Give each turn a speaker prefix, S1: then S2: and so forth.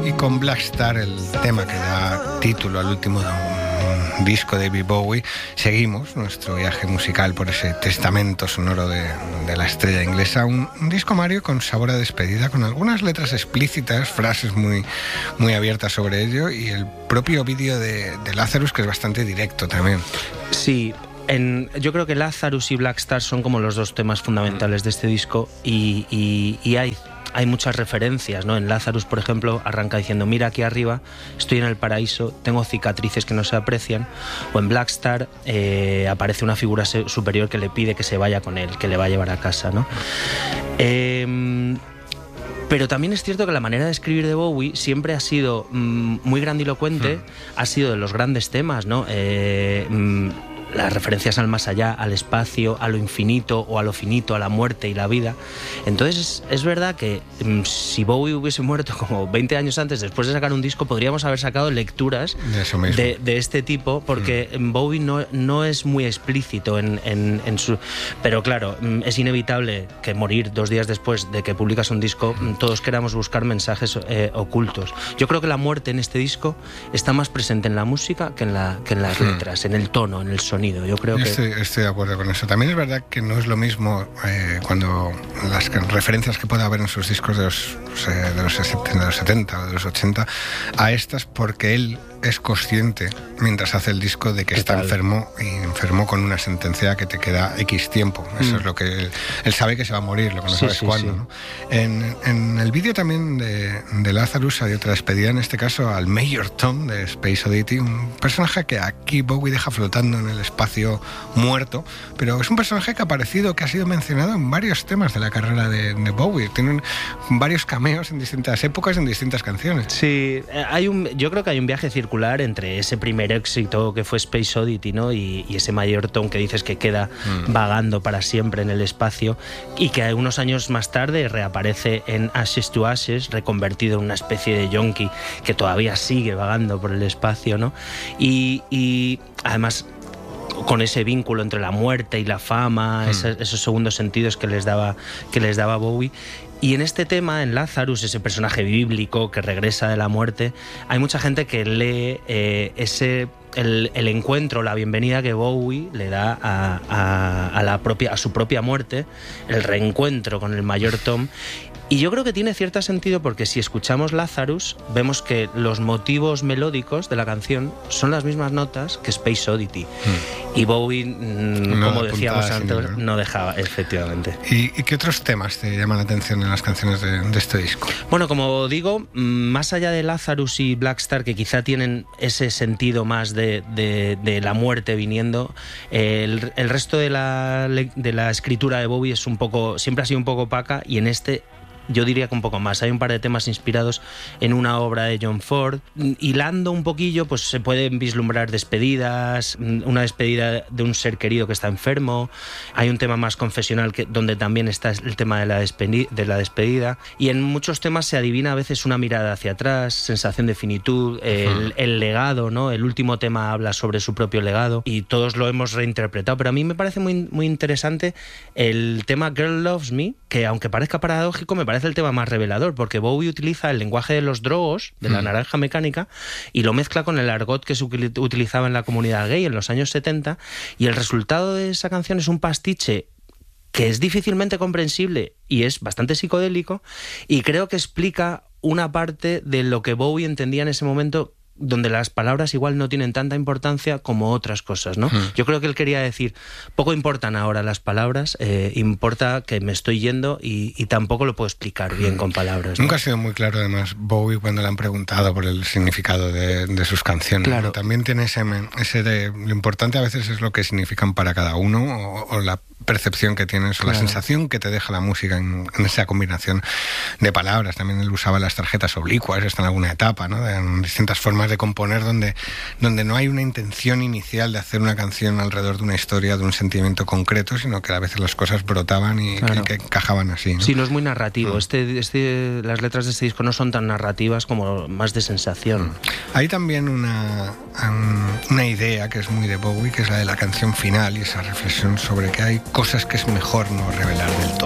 S1: Y con Black Star, el tema que da título al último disco de David Bowie, seguimos nuestro viaje musical por ese testamento sonoro de la estrella inglesa. Un disco, Mario, con sabor a despedida, con algunas letras explícitas, frases muy abiertas sobre ello, y el propio vídeo de Lazarus, que es bastante directo también.
S2: Sí. Yo creo que Lazarus y Black Star son como los dos temas fundamentales de este disco, y hay muchas referencias, ¿no? En Lazarus, por ejemplo, arranca diciendo: mira aquí arriba, estoy en el paraíso, tengo cicatrices que no se aprecian. O en Black Star aparece una figura superior que le pide que se vaya con él, que le va a llevar a casa, ¿no? Pero también es cierto que la manera de escribir de Bowie siempre ha sido muy grandilocuente, ha sido de los grandes temas, ¿no? Las referencias al más allá, al espacio, a lo infinito o a lo finito, a la muerte y la vida. Entonces es verdad que si Bowie hubiese muerto como 20 años antes, después de sacar un disco, podríamos haber sacado lecturas de este tipo, porque Bowie no es muy explícito en su... Pero claro, es inevitable que morir 2 días después de que publicas un disco, todos queramos buscar mensajes ocultos. Yo creo que la muerte en este disco está más presente en la música que en las letras, en el tono, en el sonido. Yo creo
S1: estoy de acuerdo con eso. También es verdad que no es lo mismo cuando las referencias que puede haber en sus discos de los 70 o de los 80 a estas, porque él es consciente mientras hace el disco de que está enfermo, y enfermo con una sentencia que te queda X tiempo. Eso es lo que él sabe, que se va a personaje, lo que no sabes cuándo, ¿no? En el vídeo también de Lazarus hay otra despedida, en este caso al Major Tom de Space Oddity, un personaje que aquí Bowie deja flotando en el espacio muerto, pero es un personaje que ha aparecido, que ha sido mencionado en varios temas de la carrera de Bowie. Tienen varios cameos en distintas épocas, en distintas canciones.
S2: Sí, yo creo que hay un viaje circular entre ese primer éxito que fue Space Oddity, ¿no? y ese Major Tom que dices que queda vagando para siempre en el espacio, y que unos años más tarde reaparece en Ashes to Ashes, reconvertido en una especie de yonki que todavía sigue vagando por el espacio, ¿no? Y además con ese vínculo entre la muerte y la fama, esos segundos sentidos que les daba Bowie. Y en este tema, en Lazarus, ese personaje bíblico que regresa de la muerte, hay mucha gente que lee el encuentro, la bienvenida que Bowie le da a su propia muerte, el reencuentro con el Major Tom. Y yo creo que tiene cierto sentido, porque si escuchamos Lazarus, vemos que los motivos melódicos de la canción son las mismas notas que Space Oddity. Y Bowie, como decíamos antes, no dejaba, efectivamente.
S1: ¿Y qué otros temas te llaman la atención en las canciones de este disco?
S2: Bueno, como digo, más allá de Lazarus y Black Star, que quizá tienen ese sentido más de la muerte viniendo, el resto de la escritura de Bowie siempre ha sido un poco opaca, y en este yo diría que un poco más. Hay un par de temas inspirados en una obra de John Ford. Hilando un poquillo, pues se pueden vislumbrar despedidas, una despedida de un ser querido que está enfermo. Hay un tema más confesional donde también está el tema de la despedida. Y en muchos temas se adivina a veces una mirada hacia atrás, sensación de finitud, el legado, ¿no? El último tema habla sobre su propio legado y todos lo hemos reinterpretado. Pero a mí me parece muy, muy interesante el tema Girl Loves Me, que aunque parezca paradójico, me parece el tema más revelador, porque Bowie utiliza el lenguaje de los drogos, de la naranja mecánica, y lo mezcla con el argot que se utilizaba en la comunidad gay en los años 70, y el resultado de esa canción es un pastiche que es difícilmente comprensible y es bastante psicodélico, y creo que explica una parte de lo que Bowie entendía en ese momento, donde las palabras igual no tienen tanta importancia como otras cosas, ¿no? Yo creo que él quería decir, poco importan ahora las palabras, importa que me estoy yendo y tampoco lo puedo explicar bien con palabras, ¿no?
S1: Nunca ha sido muy claro, además, Bowie, cuando le han preguntado por el significado de sus canciones. Claro. También tiene ese de lo importante a veces es lo que significan para cada uno, o la percepción que tienes, o la sensación que te deja la música en esa combinación de palabras. También él usaba las tarjetas oblicuas, está en alguna etapa, ¿no? En distintas formas de componer donde no hay una intención inicial de hacer una canción alrededor de una historia, de un sentimiento concreto, sino que a veces las cosas brotaban y que encajaban así, ¿no?
S2: Sí, no es muy narrativo. Las letras de este disco no son tan narrativas como más de sensación.
S1: Hay también una idea que es muy de Bowie, que es la de la canción final, y esa reflexión sobre que hay cosas que es mejor no revelar del todo.